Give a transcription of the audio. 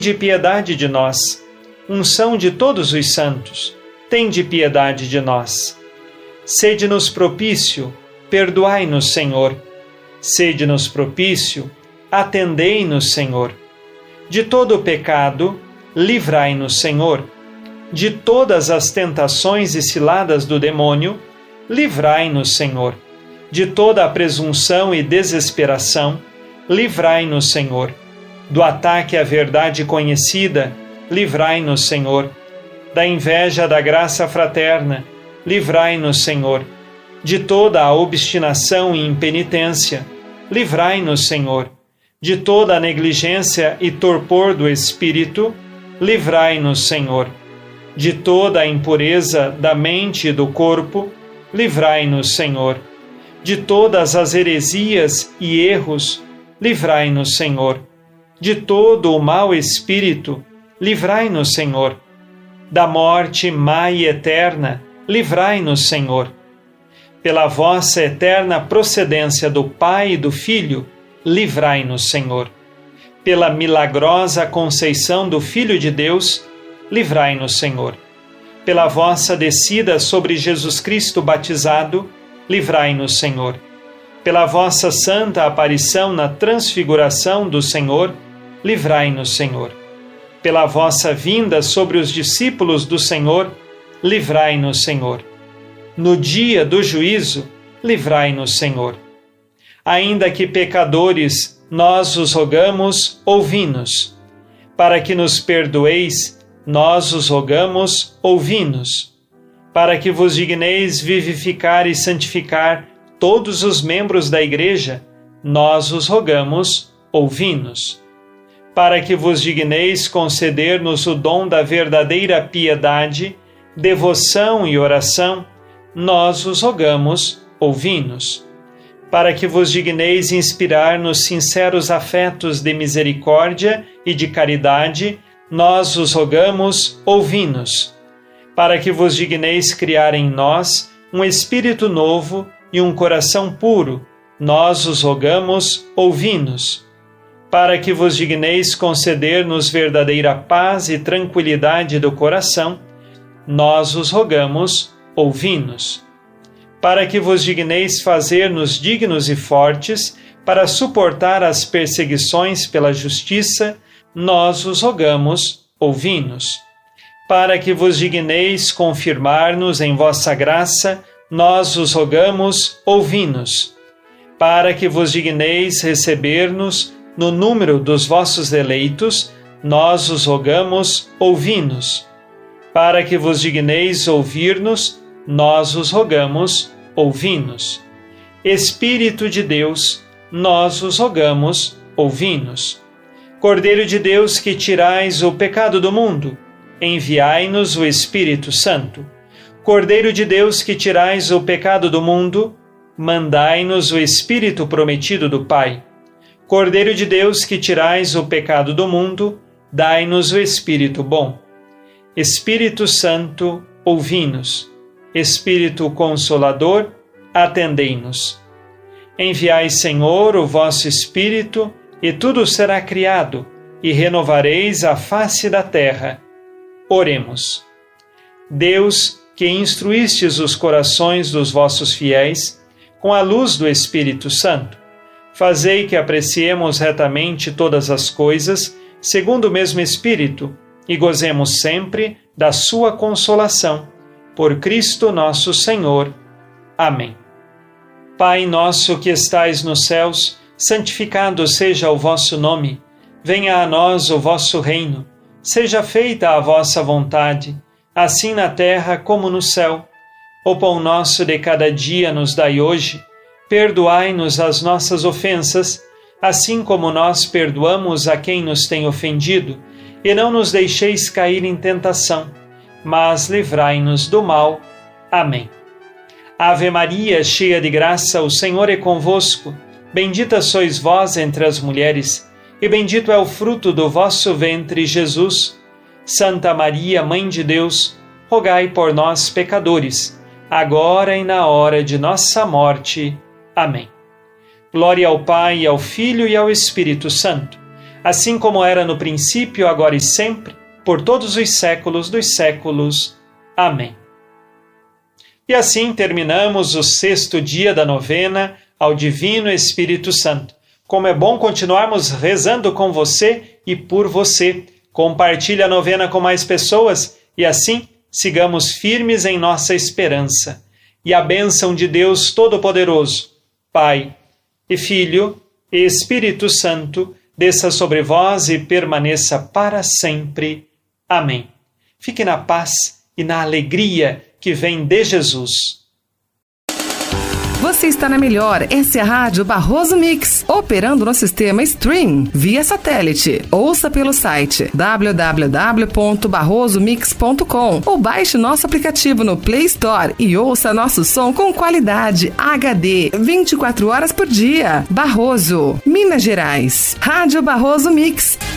tende piedade de nós. Unção de todos os santos, tende piedade de nós. Sede-nos propício, perdoai-nos, Senhor. Sede-nos propício, atendei-nos, Senhor. De todo o pecado, livrai-nos, Senhor. De todas as tentações e ciladas do demônio, livrai-nos, Senhor. De toda a presunção e desesperação, livrai-nos, Senhor. Do ataque à verdade conhecida, livrai-nos, Senhor. Da inveja da graça fraterna, livrai-nos, Senhor. De toda a obstinação e impenitência, livrai-nos, Senhor. De toda a negligência e torpor do espírito, livrai-nos, Senhor. De toda a impureza da mente e do corpo, livrai-nos, Senhor. De todas as heresias e erros, livrai-nos, Senhor. De todo o mau espírito, livrai-nos, Senhor. Da morte má e eterna, livrai-nos, Senhor. Pela vossa eterna procedência do Pai e do Filho, livrai-nos, Senhor. Pela milagrosa conceição do Filho de Deus, livrai-nos, Senhor. Pela vossa descida sobre Jesus Cristo batizado, livrai-nos, Senhor. Pela vossa santa aparição na transfiguração do Senhor, livrai-nos, Senhor. Pela vossa vinda sobre os discípulos do Senhor, livrai-nos, Senhor. No dia do juízo, livrai-nos, Senhor. Ainda que pecadores, nós os rogamos, ouvi-nos. Para que nos perdoeis, nós os rogamos, ouvi-nos. Para que vos digneis vivificar e santificar todos os membros da Igreja, nós os rogamos, ouvi-nos. Para que vos digneis conceder-nos o dom da verdadeira piedade, devoção e oração, nós os rogamos, ouvi-nos. Para que vos digneis inspirar-nos sinceros afetos de misericórdia e de caridade, nós os rogamos, ouvi-nos. Para que vos digneis criar em nós um espírito novo e um coração puro, nós os rogamos, ouvi-nos. Para que vos digneis conceder-nos verdadeira paz e tranquilidade do coração, nós os rogamos, ouvi-nos. Para que vos digneis fazer-nos dignos e fortes para suportar as perseguições pela justiça, nós os rogamos, ouvi-nos. Para que vos digneis confirmar-nos em vossa graça, nós os rogamos, ouvi-nos. Para que vos digneis receber-nos no número dos vossos eleitos, nós os rogamos, ouvi-nos. Para que vos digneis ouvir-nos, nós os rogamos, ouvi-nos. Espírito de Deus, nós os rogamos, ouvi-nos. Cordeiro de Deus, que tirais o pecado do mundo, enviai-nos o Espírito Santo. Cordeiro de Deus, que tirais o pecado do mundo, mandai-nos o Espírito prometido do Pai. Cordeiro de Deus, que tirais o pecado do mundo, dai-nos o Espírito bom. Espírito Santo, ouvi-nos. Espírito Consolador, atendei-nos. Enviai, Senhor, o vosso Espírito, e tudo será criado, e renovareis a face da terra. Oremos. Deus, que instruístes os corações dos vossos fiéis, com a luz do Espírito Santo, fazei que apreciemos retamente todas as coisas, segundo o mesmo Espírito, e gozemos sempre da sua consolação. Por Cristo nosso Senhor. Amém. Pai nosso que estais nos céus, santificado seja o vosso nome. Venha a nós o vosso reino. Seja feita a vossa vontade, assim na terra como no céu. O pão nosso de cada dia nos dai hoje. Perdoai-nos as nossas ofensas, assim como nós perdoamos a quem nos tem ofendido, e não nos deixeis cair em tentação, mas livrai-nos do mal. Amém. Ave Maria, cheia de graça, o Senhor é convosco. Bendita sois vós entre as mulheres, e bendito é o fruto do vosso ventre, Jesus. Santa Maria, Mãe de Deus, rogai por nós, pecadores, agora e na hora de nossa morte. Amém. Glória ao Pai, ao Filho e ao Espírito Santo, assim como era no princípio, agora e sempre, por todos os séculos dos séculos. Amém. E assim terminamos o 6º dia da novena ao Divino Espírito Santo. Como é bom continuarmos rezando com você e por você. Compartilhe a novena com mais pessoas e assim sigamos firmes em nossa esperança. E a bênção de Deus Todo-Poderoso, Pai e Filho e Espírito Santo, desça sobre vós e permaneça para sempre. Amém. Fique na paz e na alegria que vem de Jesus. Você está na melhor, essa é a Rádio Barroso Mix, operando no sistema Stream, via satélite. Ouça pelo site www.barrosomix.com ou baixe nosso aplicativo no Play Store e ouça nosso som com qualidade HD, 24 horas por dia. Barroso, Minas Gerais. Rádio Barroso Mix.